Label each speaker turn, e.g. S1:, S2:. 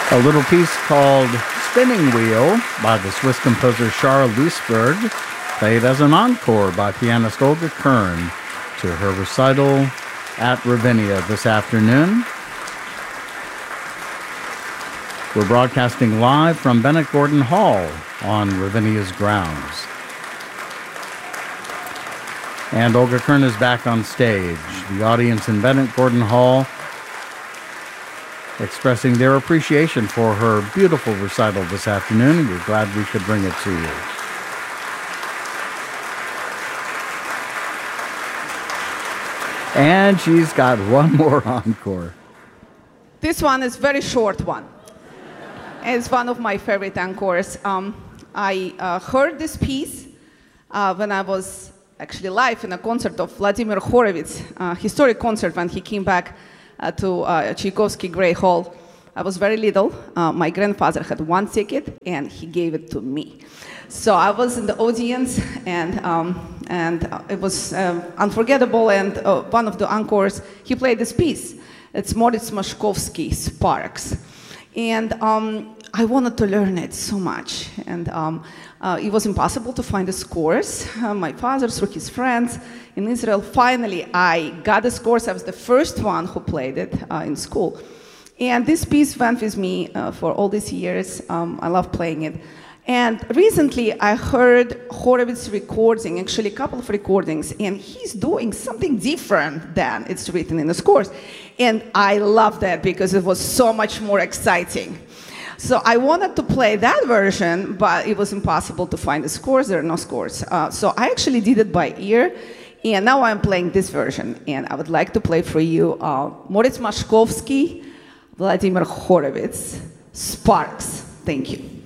S1: A little piece called Spinning Wheel by the Swiss composer Charles Leisberg, played as an encore by pianist Olga Kern to her recital at Ravinia this afternoon. We're broadcasting live from Bennett Gordon Hall on Ravinia's grounds. And Olga Kern is back on stage. The audience in Bennett Gordon Hall expressing their appreciation for her beautiful recital this afternoon. We're glad we could bring it to you. And she's got one more encore.
S2: This one is a very short one. It's one of my favorite encores. I heard this piece when I was actually live in a concert of Vladimir Horowitz, historic concert when he came back to Tchaikovsky Gray Hall. I was very little. My grandfather had one ticket, and he gave it to me. So I was in the audience, and it was unforgettable. And one of the encores, he played this piece. It's Moritz Moszkowski, Sparks. And I wanted to learn it so much. And it was impossible to find the scores. My father, through his friends in Israel, finally I got the scores. I was the first one who played it in school. And this piece went with me for all these years. I love playing it. And recently I heard Horowitz recording, actually a couple of recordings, and he's doing something different than it's written in the scores. And I love that because it was so much more exciting. So I wanted to play that version, but it was impossible to find the scores. There are no scores. So I actually did it by ear, and now I'm playing this version. And I would like to play for you Moritz Moszkowski, Vladimir Horowitz, Sparks. Thank you.